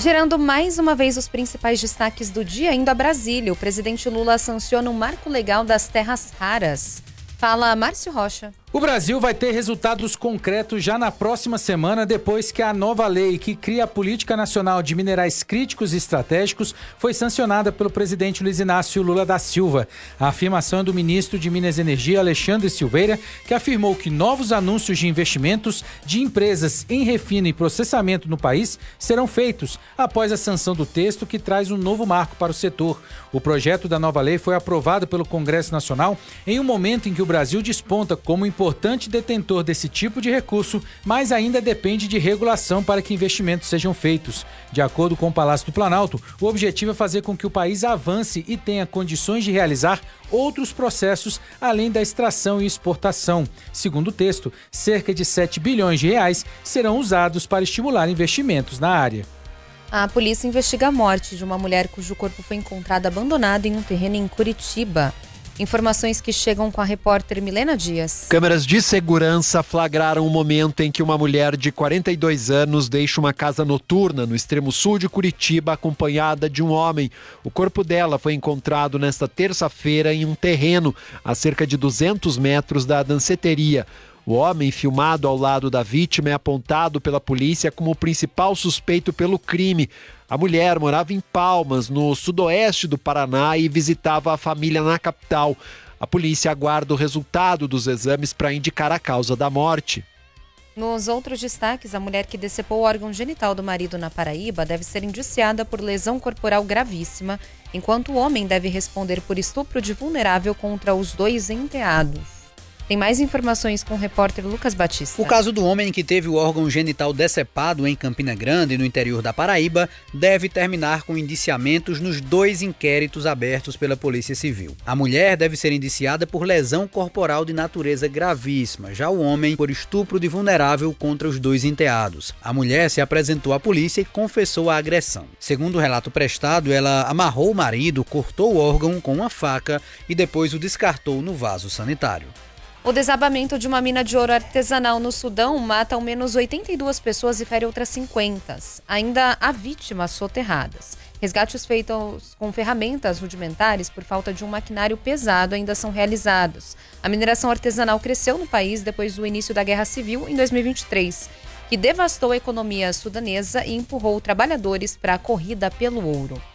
Gerando mais uma vez os principais destaques do dia, indo a Brasília. O presidente Lula sanciona o marco legal das terras raras. Fala Márcio Rocha. O Brasil vai ter resultados concretos já na próxima semana, depois que a nova lei que cria a Política Nacional de Minerais Críticos e Estratégicos foi sancionada pelo presidente Luiz Inácio Lula da Silva. A afirmação é do ministro de Minas e Energia, Alexandre Silveira, que afirmou que novos anúncios de investimentos de empresas em refino e processamento no país serão feitos após a sanção do texto que traz um novo marco para o setor. O projeto da nova lei foi aprovado pelo Congresso Nacional em um momento em que o Brasil desponta como importante detentor desse tipo de recurso, mas ainda depende de regulação para que investimentos sejam feitos. De acordo com o Palácio do Planalto, o objetivo é fazer com que o país avance e tenha condições de realizar outros processos além da extração e exportação. Segundo o texto, cerca de 7 bilhões de reais serão usados para estimular investimentos na área. A polícia investiga a morte de uma mulher cujo corpo foi encontrado abandonado em um terreno em Curitiba. Informações que chegam com a repórter Milena Dias. Câmeras de segurança flagraram o momento em que uma mulher de 42 anos deixa uma casa noturna no extremo sul de Curitiba, acompanhada de um homem. O corpo dela foi encontrado nesta terça-feira em um terreno a cerca de 200 metros da danceteria. O homem, filmado ao lado da vítima, é apontado pela polícia como o principal suspeito pelo crime. A mulher morava em Palmas, no sudoeste do Paraná, e visitava a família na capital. A polícia aguarda o resultado dos exames para indicar a causa da morte. Nos outros destaques, a mulher que decepou o órgão genital do marido na Paraíba deve ser indiciada por lesão corporal gravíssima, enquanto o homem deve responder por estupro de vulnerável contra os dois enteados. Tem mais informações com o repórter Lucas Batista. O caso do homem que teve o órgão genital decepado em Campina Grande, no interior da Paraíba, deve terminar com indiciamentos nos 2 inquéritos abertos pela Polícia Civil. A mulher deve ser indiciada por lesão corporal de natureza gravíssima, já o homem por estupro de vulnerável contra os 2 enteados. A mulher se apresentou à polícia e confessou a agressão. Segundo o relato prestado, ela amarrou o marido, cortou o órgão com uma faca e depois o descartou no vaso sanitário. O desabamento de uma mina de ouro artesanal no Sudão mata ao menos 82 pessoas e fere outras 50. Ainda há vítimas soterradas. Resgates feitos com ferramentas rudimentares por falta de um maquinário pesado ainda são realizados. A mineração artesanal cresceu no país depois do início da Guerra Civil em 2023, que devastou a economia sudanesa e empurrou trabalhadores para a corrida pelo ouro.